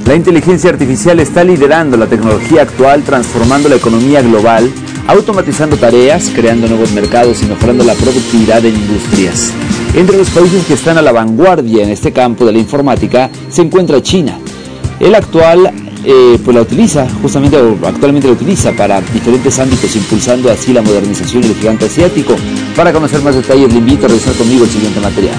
La inteligencia artificial está liderando la tecnología actual, transformando la economía global, automatizando tareas, creando nuevos mercados y mejorando la productividad en industrias. Entre los países que están a la vanguardia en este campo de la informática se encuentra China. El actual actualmente la utiliza para diferentes ámbitos, impulsando así la modernización del gigante asiático. Para conocer más detalles, le invito a revisar conmigo el siguiente material.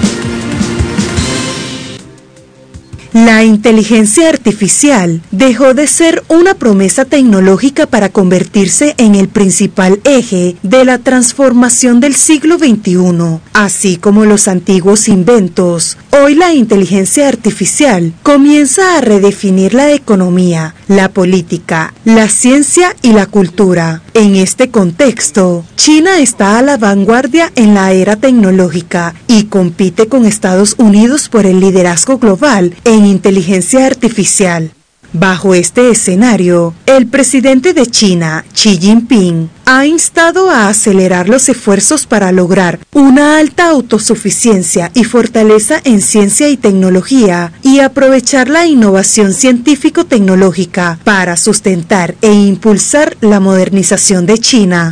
La inteligencia artificial dejó de ser una promesa tecnológica para convertirse en el principal eje de la transformación del siglo XXI. Así como los antiguos inventos, hoy la inteligencia artificial comienza a redefinir la economía, la política, la ciencia y la cultura. En este contexto, China está a la vanguardia en la era tecnológica y compite con Estados Unidos por el liderazgo global en inteligencia artificial. Bajo este escenario, el presidente de China, Xi Jinping, ha instado a acelerar los esfuerzos para lograr una alta autosuficiencia y fortaleza en ciencia y tecnología y aprovechar la innovación científico-tecnológica para sustentar e impulsar la modernización de China.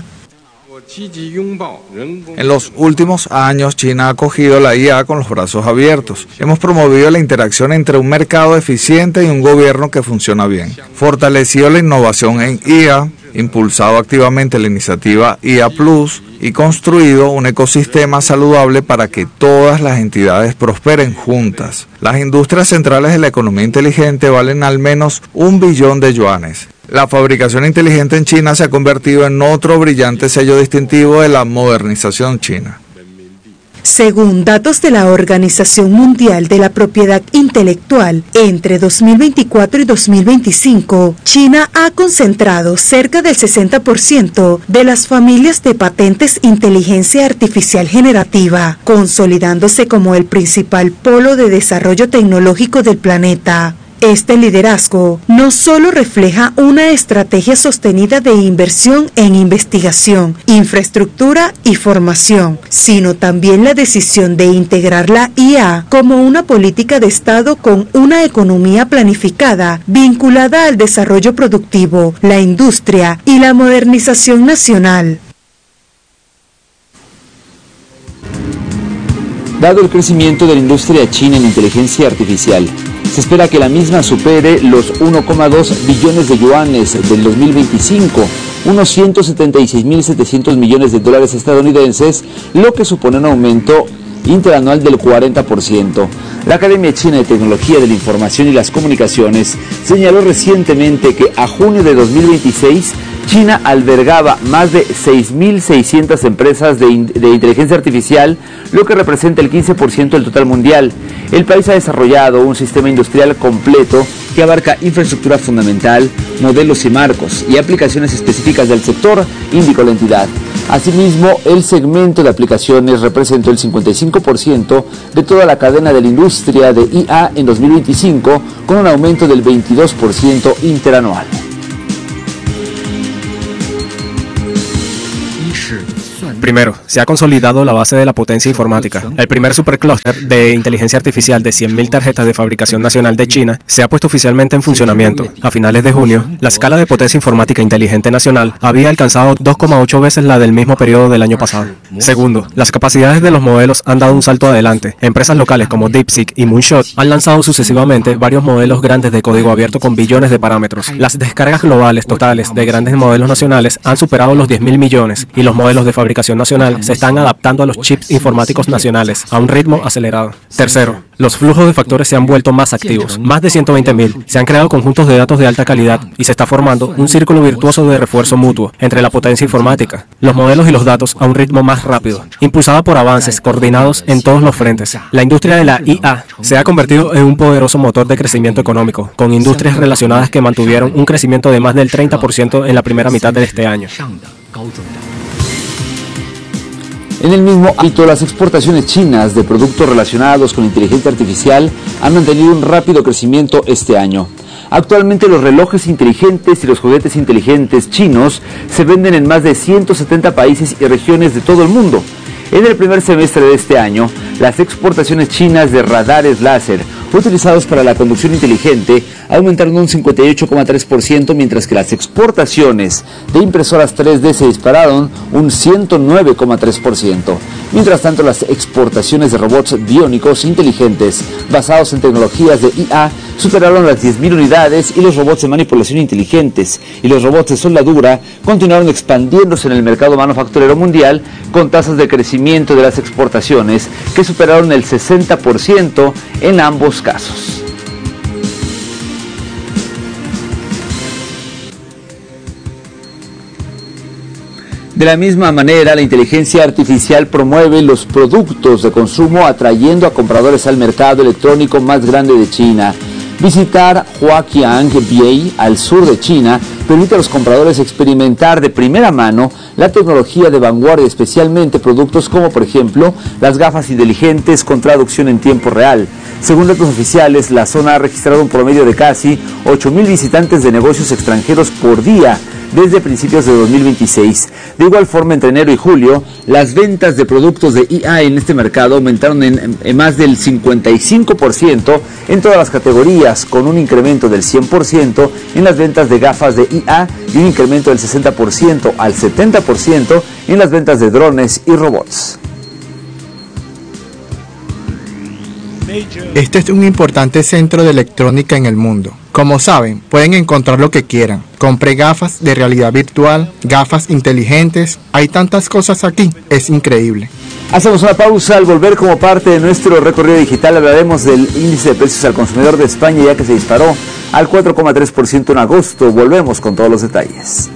En los últimos años, China ha acogido la IA con los brazos abiertos. Hemos promovido la interacción entre un mercado eficiente y un gobierno que funciona bien. Fortalecido la innovación en IA, impulsado activamente la iniciativa IA Plus y construido un ecosistema saludable para que todas las entidades prosperen juntas. Las industrias centrales de la economía inteligente valen al menos 1 billón de yuanes. La fabricación inteligente en China se ha convertido en otro brillante sello distintivo de la modernización china. Según datos de la Organización Mundial de la Propiedad Intelectual, entre 2024 y 2025, China ha concentrado cerca del 60% de las familias de patentes inteligencia artificial generativa, consolidándose como el principal polo de desarrollo tecnológico del planeta. Este liderazgo no solo refleja una estrategia sostenida de inversión en investigación, infraestructura y formación, sino también la decisión de integrar la IA como una política de Estado con una economía planificada, vinculada al desarrollo productivo, la industria y la modernización nacional. Dado el crecimiento de la industria china en inteligencia artificial, se espera que la misma supere los 1,2 billones de yuanes del 2025, unos 176.700 millones de dólares estadounidenses, lo que supone un aumento interanual del 40%. La Academia China de Tecnología de la Información y las Comunicaciones señaló recientemente que a junio de 2026, China albergaba más de 6.600 empresas de inteligencia artificial, lo que representa el 15% del total mundial. El país ha desarrollado un sistema industrial completo que abarca infraestructura fundamental, modelos y marcos y aplicaciones específicas del sector, indicó la entidad. Asimismo, el segmento de aplicaciones representó el 55% de toda la cadena de la industria de IA en 2025, con un aumento del 22% interanual. Primero, se ha consolidado la base de la potencia informática. El primer superclúster de inteligencia artificial de 100.000 tarjetas de fabricación nacional de China se ha puesto oficialmente en funcionamiento. A finales de junio, la escala de potencia informática inteligente nacional había alcanzado 2,8 veces la del mismo periodo del año pasado. Segundo, las capacidades de los modelos han dado un salto adelante. Empresas locales como DeepSeek y Moonshot han lanzado sucesivamente varios modelos grandes de código abierto con billones de parámetros. Las descargas globales totales de grandes modelos nacionales han superado los 10.000 millones y los modelos de fabricación nacional se están adaptando a los chips informáticos nacionales a un ritmo acelerado. Tercero, los flujos de factores se han vuelto más activos, más de 120.000. Se han creado conjuntos de datos de alta calidad y se está formando un círculo virtuoso de refuerzo mutuo entre la potencia informática, los modelos y los datos a un ritmo más rápido, impulsada por avances coordinados en todos los frentes. La industria de la IA se ha convertido en un poderoso motor de crecimiento económico, con industrias relacionadas que mantuvieron un crecimiento de más del 30% en la primera mitad de este año. En el mismo ámbito, las exportaciones chinas de productos relacionados con inteligencia artificial han mantenido un rápido crecimiento este año. Actualmente los relojes inteligentes y los juguetes inteligentes chinos se venden en más de 170 países y regiones de todo el mundo. En el primer semestre de este año, las exportaciones chinas de radares láser, utilizados para la conducción inteligente aumentaron un 58,3%, mientras que las exportaciones de impresoras 3D se dispararon un 109,3%. Mientras tanto, las exportaciones de robots biónicos inteligentes basados en tecnologías de IA superaron las 10.000 unidades, y los robots de manipulación inteligentes y los robots de soldadura continuaron expandiéndose en el mercado manufacturero mundial, con tasas de crecimiento de las exportaciones que superaron el 60% en ambos casos. De la misma manera, la inteligencia artificial promueve los productos de consumo, atrayendo a compradores al mercado electrónico más grande de China. Visitar Huaqiang Biei, al sur de China, permite a los compradores experimentar de primera mano la tecnología de vanguardia, especialmente productos como, por ejemplo, las gafas inteligentes con traducción en tiempo real. Según datos oficiales, la zona ha registrado un promedio de casi 8.000 visitantes de negocios extranjeros por día desde principios de 2026. De igual forma, entre enero y julio, las ventas de productos de IA en este mercado aumentaron en más del 55% en todas las categorías, con un incremento del 100% en las ventas de gafas de IA y un incremento del 60% al 70% en las ventas de drones y robots. Este es un importante centro de electrónica en el mundo. Como saben, pueden encontrar lo que quieran. Compré gafas de realidad virtual, gafas inteligentes. Hay tantas cosas aquí, es increíble. Hacemos una pausa. Al volver, como parte de nuestro recorrido digital, hablaremos del índice de precios al consumidor de España, ya que se disparó al 4,3% en agosto. Volvemos con todos los detalles.